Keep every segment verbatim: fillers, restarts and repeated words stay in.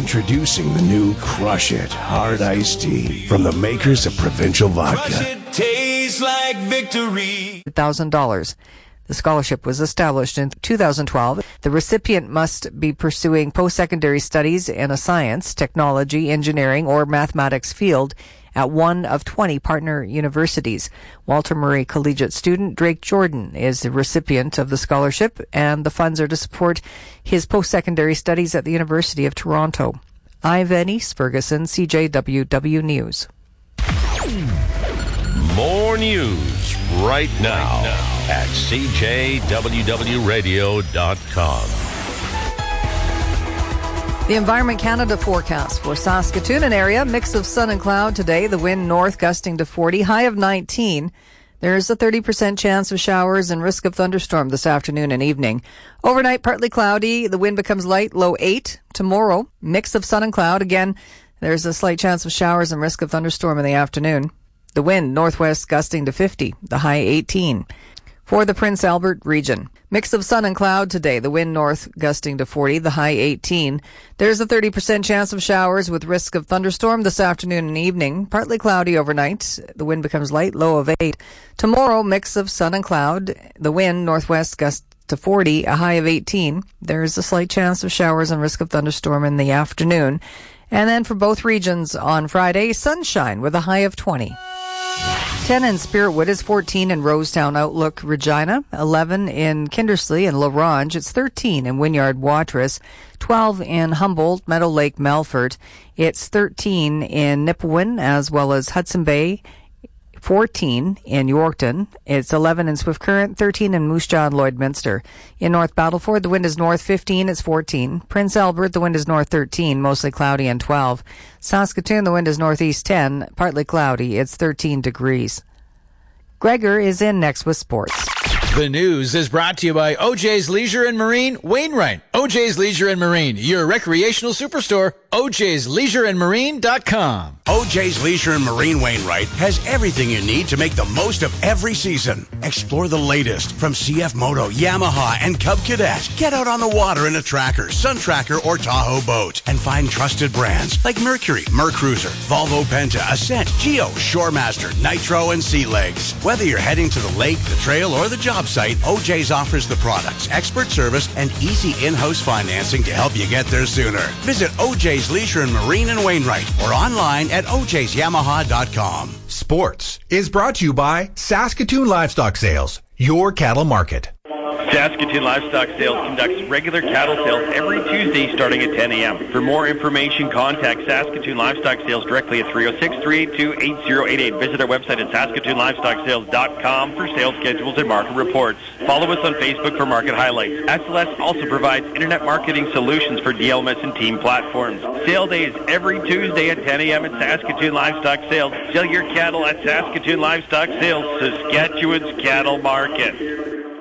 Introducing the new Crush It Hard Iced Tea from the makers of Provincial Vodka. Crush it, tastes like victory. one thousand dollars. The scholarship was established in two thousand twelve. The recipient must be pursuing post-secondary studies in a science, technology, engineering, or mathematics field at one of twenty partner universities. Walter Murray Collegiate student Drake Jordan is the recipient of the scholarship, and the funds are to support his post-secondary studies at the University of Toronto. Ivan East Ferguson, C J W W News. More news right now at C J W W radio dot com. The Environment Canada forecast for Saskatoon and area, mix of sun and cloud today. The wind north gusting to forty, high of nineteen. There's a thirty percent chance of showers and risk of thunderstorm this afternoon and evening. Overnight, partly cloudy. The wind becomes light, low eight. Tomorrow, mix of sun and cloud. Again, there's a slight chance of showers and risk of thunderstorm in the afternoon. The wind northwest gusting to fifty, the high eighteen. For the Prince Albert region, mix of sun and cloud today. The wind north gusting to forty, the high eighteen. There's a thirty percent chance of showers with risk of thunderstorm this afternoon and evening. Partly cloudy overnight. The wind becomes light, low of eight. Tomorrow, mix of sun and cloud. The wind northwest gust to forty, a high of eighteen. There's a slight chance of showers and risk of thunderstorm in the afternoon. And then for both regions on Friday, sunshine with a high of twenty. ten in Spiritwood is fourteen in Rosetown Outlook, Regina. eleven in Kindersley and La Ronge. It's thirteen in Wynyard, Watrous. twelve in Humboldt, Meadow Lake, Melfort. It's thirteen in Nipawin as well as Hudson Bay. fourteen in Yorkton. It's eleven in Swift Current, thirteen in Moose Jaw and Lloydminster. In North Battleford, the wind is north fifteen, it's fourteen. Prince Albert, the wind is north thirteen, mostly cloudy and twelve. Saskatoon, the wind is northeast ten, partly cloudy, it's thirteen degrees. Gregor is in next with sports. The news is brought to you by O J's Leisure and Marine, Wainwright. O J's Leisure and Marine, your recreational superstore. O J's Leisure and Marine dot com. O J's Leisure and Marine Wainwright has everything you need to make the most of every season. Explore the latest from C F Moto, Yamaha, and Cub Cadet. Get out on the water in a Tracker, Sun Tracker, or Tahoe boat and find trusted brands like Mercury, Mercruiser, Volvo Penta, Ascent, Geo, Shoremaster, Nitro, and Sea Legs. Whether you're heading to the lake, the trail, or the job site, O J's offers the products, expert service, and easy in-house financing to help you get there sooner. Visit O J's Leisure and Marine in Wainwright or online at O J's Yamaha dot com. Sports is brought to you by Saskatoon Livestock Sales, your cattle market. Saskatoon Livestock Sales conducts regular cattle sales every Tuesday starting at ten a.m. For more information, contact Saskatoon Livestock Sales directly at three oh six, three eight two, eight oh eight eight. Visit our website at saskatoon livestock sales dot com for sales schedules and market reports. Follow us on Facebook for market highlights. S L S also provides internet marketing solutions for D L M S and team platforms. Sale day is every Tuesday at ten a.m. at Saskatoon Livestock Sales. Sell your cattle at Saskatoon Livestock Sales, Saskatchewan's cattle market.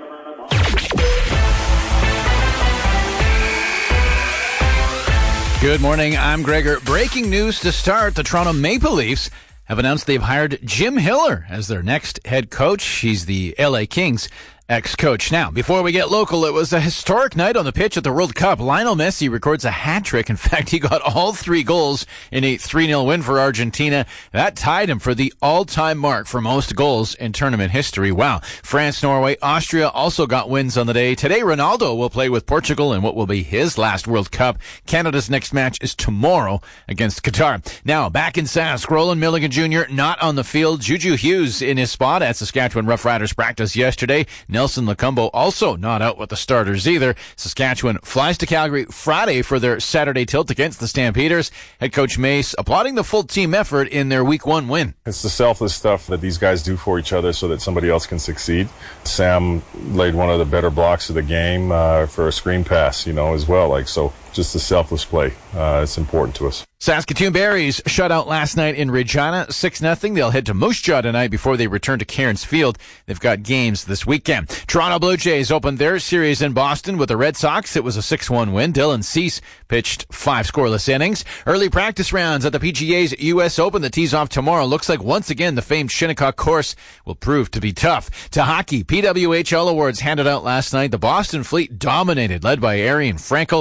Good morning, I'm Gregor. Breaking news to start. The Toronto Maple Leafs have announced they've hired Jim Hiller as their next head coach. He's the L A Kings ex-coach. Now, before we get local, it was a historic night on the pitch at the World Cup. Lionel Messi records a hat trick. In fact, he got all three goals in a three nil win for Argentina. That tied him for the all-time mark for most goals in tournament history. Wow. France, Norway, Austria also got wins on the day. Today, Ronaldo will play with Portugal in what will be his last World Cup. Canada's next match is tomorrow against Qatar. Now, back in Sask, Roland Milligan Junior not on the field. Juju Hughes in his spot at Saskatchewan Roughriders practice yesterday. Nelson Lacombo also not out with the starters either. Saskatchewan flies to Calgary Friday for their Saturday tilt against the Stampeders. Head coach Mace applauding the full team effort in their week one win. It's the selfless stuff that these guys do for each other so that somebody else can succeed. Sam laid one of the better blocks of the game uh, for a screen pass, you know, as well. Like, so just the selfless play. Uh, it's important to us. Saskatoon Berries shut out last night in Regina, six nothing. They'll head to Moose Jaw tonight before they return to Cairns Field. They've got games this weekend. Toronto Blue Jays opened their series in Boston with the Red Sox. It was a six one win. Dylan Cease pitched five scoreless innings. Early practice rounds at the P G A's U S Open that tees off tomorrow. Looks like once again the famed Shinnecock course will prove to be tough. To hockey, P W H L awards handed out last night. The Boston Fleet dominated, led by Arian Frankel.